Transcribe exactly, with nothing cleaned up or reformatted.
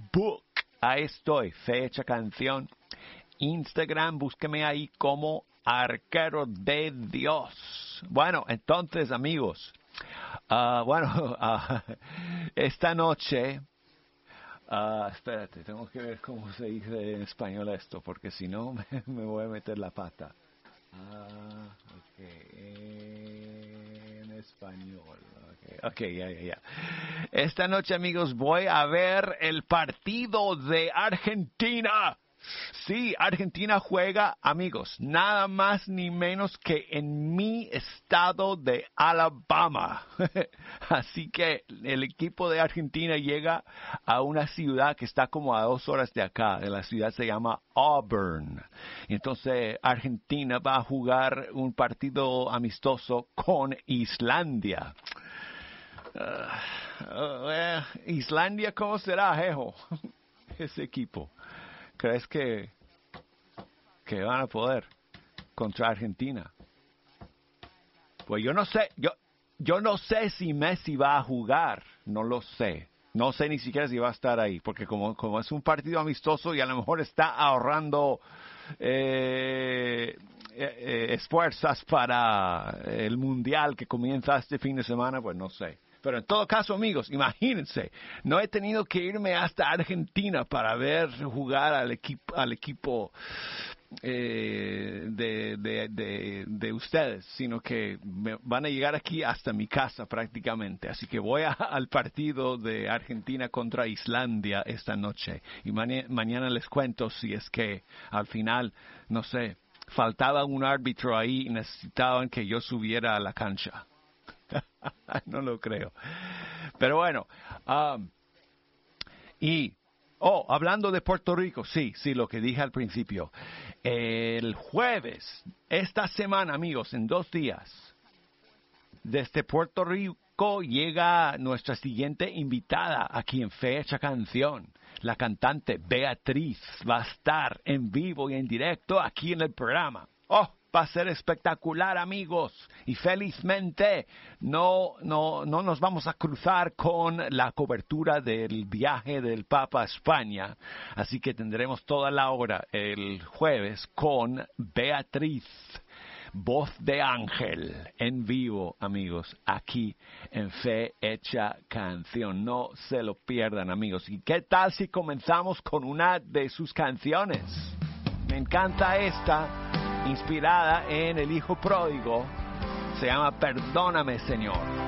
Facebook, ahí estoy, Fe Hecha Canción. Instagram, búsqueme ahí como Arquero de Dios. Bueno, entonces, amigos, uh, bueno, uh, esta noche, uh, espérate, tengo que ver cómo se dice en español esto, porque si no me, me voy a meter la pata. Uh, ok, en español. Ok, okay, ya, ya, ya. Esta noche, amigos, voy a ver el partido de Argentina. Sí, Argentina juega, amigos, nada más ni menos que en mi estado de Alabama. Así que el equipo de Argentina llega a una ciudad que está como a dos horas de acá. La ciudad se llama Auburn. Entonces, Argentina va a jugar un partido amistoso con Islandia. Uh, uh, eh, Islandia, ¿cómo será, jejo? Ese equipo. ¿Crees que, que van a poder contra Argentina? Pues yo no sé, yo, yo no sé si Messi va a jugar, no lo sé. No sé ni siquiera si va a estar ahí, porque como, como es un partido amistoso y a lo mejor está ahorrando eh, eh, esfuerzos para el Mundial que comienza este fin de semana, pues no sé. Pero en todo caso, amigos, imagínense, no he tenido que irme hasta Argentina para ver jugar al equipo, al equipo eh, de, de, de, de ustedes, sino que me van a llegar aquí hasta mi casa prácticamente. Así que voy a, al partido de Argentina contra Islandia esta noche. Y mañana, mañana les cuento si es que al final, no sé, faltaba un árbitro ahí y necesitaban que yo subiera a la cancha. No lo creo. Pero bueno, um, y, oh, hablando de Puerto Rico, sí, sí, lo que dije al principio. El jueves, esta semana, amigos, en dos días, desde Puerto Rico llega nuestra siguiente invitada aquí en Fe Hecha Canción. La cantante Beatriz va a estar en vivo y en directo aquí en el programa. Oh, va a ser espectacular, amigos. Y felizmente no, no, no nos vamos a cruzar con la cobertura del viaje del Papa a España. Así que tendremos toda la hora el jueves con Beatriz, voz de ángel, en vivo, amigos, aquí en Fe Hecha Canción. No se lo pierdan, amigos. ¿Y qué tal si comenzamos con una de sus canciones? Me encanta esta, inspirada en El Hijo Pródigo. Se llama Perdóname, Señor.